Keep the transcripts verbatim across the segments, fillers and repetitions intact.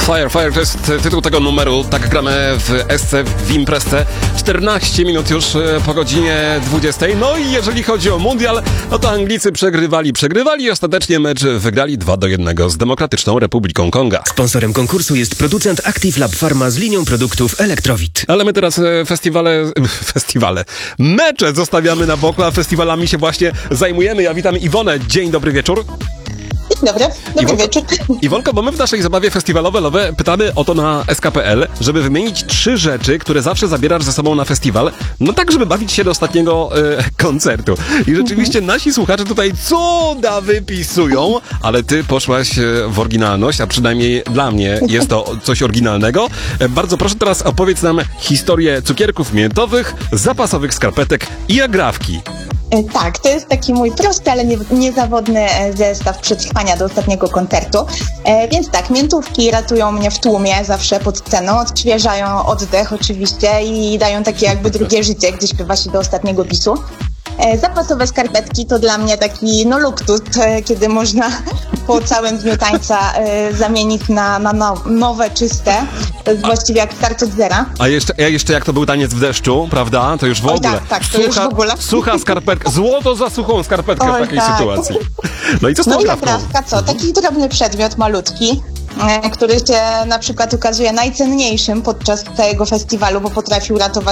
Fire, Fire to jest tytuł tego numeru. Tak gramy w S C w imprezce. czternaście minut już po godzinie dwudziestej. No i jeżeli chodzi o mundial, no to Anglicy przegrywali, przegrywali i ostatecznie mecz wygrali dwa do jednego z Demokratyczną Republiką Konga. Sponsorem konkursu jest producent Active Lab Pharma z linią produktów Electrowit. Ale my teraz festiwale, festiwale, mecze zostawiamy na boku, a festiwalami się właśnie zajmujemy. Ja witam Iwonę. Dzień dobry wieczór. Dzień dobry, dobry Iwonko, wieczór. Iwonko, bo my w naszej zabawie festiwalowe Lowe pytamy o to na S K kropka P L, żeby wymienić trzy rzeczy, które zawsze zabierasz ze sobą na festiwal, no tak, żeby bawić się do ostatniego e, koncertu. I rzeczywiście nasi słuchacze tutaj cuda wypisują, ale ty poszłaś w oryginalność, a przynajmniej dla mnie jest to coś oryginalnego. E, bardzo proszę, teraz opowiedz nam historię cukierków miętowych, zapasowych skarpetek i agrafki. Tak, to jest taki mój prosty, ale nie, niezawodny zestaw przetrwania do ostatniego koncertu. E, więc tak, miętówki ratują mnie w tłumie zawsze pod sceną, odświeżają oddech oczywiście i dają takie jakby drugie życie, gdy śpiewa się do ostatniego bisu. E, zapasowe skarpetki to dla mnie taki no luktus, e, kiedy można po całym dniu tańca e, zamienić na, na now, nowe, czyste. To jest właściwie jak start od zera. A jeszcze, a jeszcze jak to był taniec w deszczu, prawda? To już w Oj, ogóle. tak, tak, to sucha, już w ogóle. Sucha skarpetka, złoto za suchą skarpetkę Oj, w takiej tak. sytuacji. No i co z tą No i agrafką? agrafka co? Taki drobny przedmiot, malutki, e, który się na przykład okazuje najcenniejszym podczas całego festiwalu, bo potrafił ratować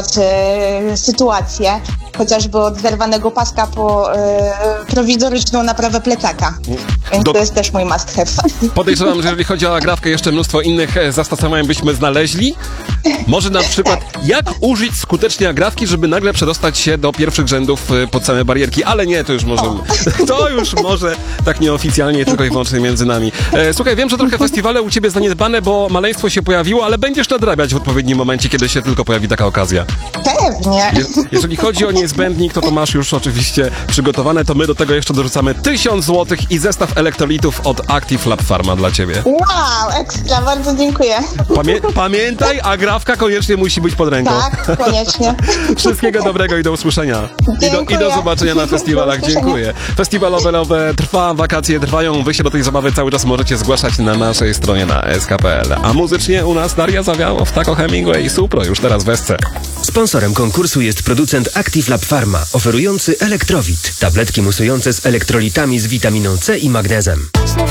e, sytuację, chociażby od zerwanego paska po e, prowizoryczną naprawę plecaka. Więc Do- to jest też mój must have. Podejrzewam, że jeżeli chodzi o agrafkę, jeszcze mnóstwo innych e, zastosowań byśmy znaleźli. Może na przykład, jak użyć skutecznie agrafki, żeby nagle przedostać się do pierwszych rzędów e, pod same barierki, ale nie, to już może, to już może tak nieoficjalnie, tylko i wyłącznie między nami. E, słuchaj, wiem, że trochę festiwale u ciebie zaniedbane, bo maleństwo się pojawiło, ale będziesz nadrabiać w odpowiednim momencie, kiedy się tylko pojawi taka okazja. Pewnie. Je, jeżeli chodzi o niezbędnik, to to masz już oczywiście przygotowane, to my do tego jeszcze dorzucamy tysiąc złotych i zestaw elektrolitów od Active Lab Pharma dla ciebie. Wow, ekstra, bardzo dziękuję. Pamię pamiętaj, agrafka koniecznie musi być pod ręką. Tak, koniecznie. Wszystkiego dobrego i do usłyszenia. I do, i do Dziękuję. zobaczenia na festiwalach. Do usłyszenia. Dziękuję. Festiwalowe Lowe trwa, wakacje trwają. Wy się do tej zabawy cały czas możecie zgłaszać na naszej stronie na S K kropka P L. A muzycznie u nas Daria Zawiałow, Taco Hemingway i Supro już teraz w S C. Sponsorem konkursu jest producent Active Lab Pharma, oferujący Electrowit. Tabletki musujące z elektrolitami z witaminą C i magnezem.